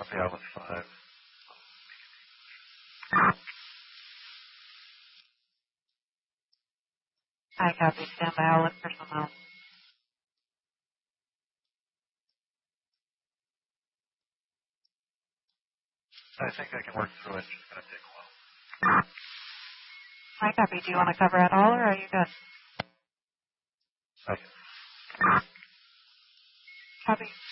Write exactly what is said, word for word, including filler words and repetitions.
Copy Island five. I copy. Stand by. I'll look for some help. I think I can work through it. It's just going to take a while. I copy. Do you want to cover at all, or are you good? Second. Copy.